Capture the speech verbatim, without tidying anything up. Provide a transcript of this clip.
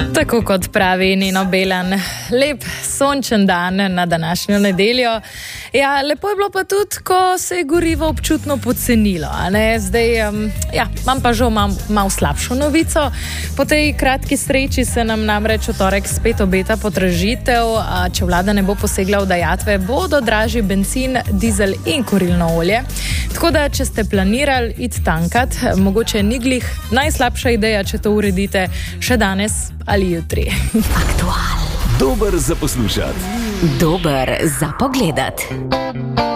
Tako kot pravi Nino Belan, lep sončen dan na današnjo nedeljo. Ja, lepo je bilo pa tudi, ko se je gorivo občutno pocenilo. A ne? Zdaj, um, ja, imam pa žal malo mal slabšo novico. Po tej kratki sreči se nam namreč v torek spet obeta podražitev. A če vlada ne bo posegla v dajatve, bodo dražji bencin, dizel in kurilno olje. Tako da, če ste planirali iti tankat, mogoče ni glih najslabša ideja, če to uredite še danes ali jutri. Aktual. Dober za poslušati. Dober za pogledati.